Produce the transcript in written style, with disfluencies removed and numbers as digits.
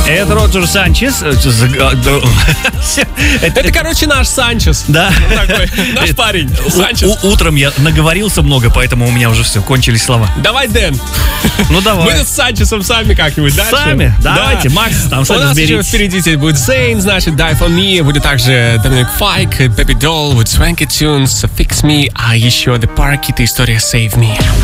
Это Роджер Санчес. Это, короче, наш Санчес. Да. Такой, наш парень, Санчес. Утром я наговорился много, поэтому у меня уже все, кончились слова. Давай, Дэн. Ну, давай. Мы с Санчесом сами как-нибудь дальше. Сами? Давайте, Да. Макс, там сами У нас разберитесь. еще впереди будет Zayn, значит, Die For Me. Будет также Dominic Fike, Baby Doll, будет Swanky Tunes, Fix Me, а еще The Park, и история Save Me.